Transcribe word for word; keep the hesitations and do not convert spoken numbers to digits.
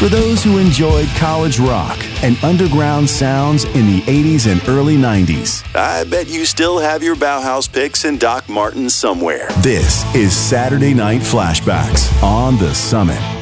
For those who enjoyed college rock and underground sounds in the eighties and early nineties. I bet you still have your Bauhaus picks and Doc Martens somewhere. This is Saturday Night Flashbacks on The Summit.